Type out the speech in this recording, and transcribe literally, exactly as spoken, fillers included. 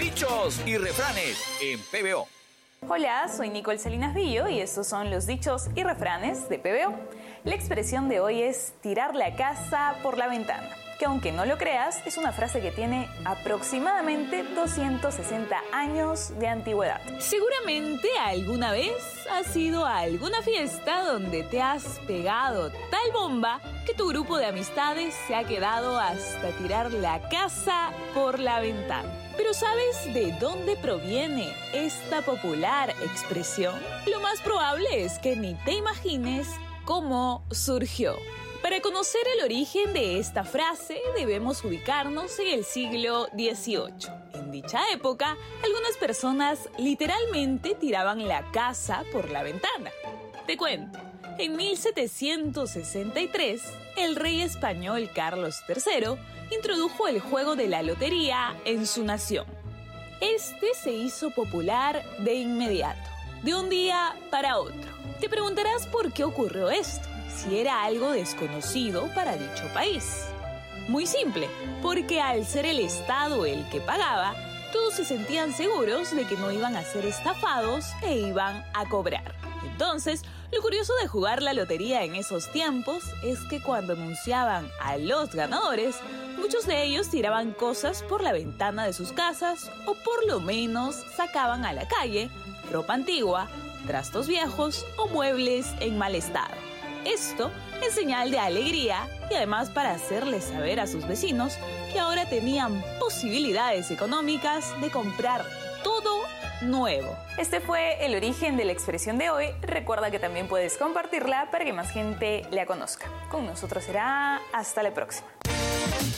Dichos y refranes en P B O. Hola, soy Nicole Salinas Villo y estos son los dichos y refranes de P B O. La expresión de hoy es tirar la casa por la ventana, que aunque no lo creas, es una frase que tiene aproximadamente doscientos sesenta años de antigüedad. Seguramente alguna vez has ido a alguna fiesta donde te has pegado tal bomba que tu grupo de amistades se ha quedado hasta tirar la casa por la ventana. ¿Pero sabes de dónde proviene esta popular expresión? Lo más probable es que ni te imagines cómo surgió. Para conocer el origen de esta frase, debemos ubicarnos en el siglo dieciocho. En dicha época, algunas personas literalmente tiraban la casa por la ventana. Te cuento, en mil setecientos sesenta y tres, el rey español Carlos tercero introdujo el juego de la lotería en su nación. Este se hizo popular de inmediato, de un día para otro. Te preguntarás por qué ocurrió esto, si era algo desconocido para dicho país. Muy simple, porque al ser el Estado el que pagaba, todos se sentían seguros de que no iban a ser estafados e iban a cobrar. Entonces, lo curioso de jugar la lotería en esos tiempos es que cuando anunciaban a los ganadores, muchos de ellos tiraban cosas por la ventana de sus casas o por lo menos sacaban a la calle ropa antigua, trastos viejos o muebles en mal estado. Esto es señal de alegría y además para hacerles saber a sus vecinos que ahora tenían posibilidades económicas de comprar todo nuevo. Este fue el origen de la expresión de hoy. Recuerda que también puedes compartirla para que más gente la conozca. Con nosotros será hasta la próxima.